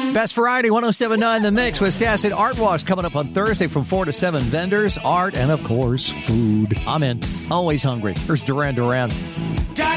Best Variety 107.9 The Mix with Skasset Art Walks coming up on Thursday from 4 to 7. Vendors, art, and of course, food. I'm in. Always hungry. Here's Duran Duran.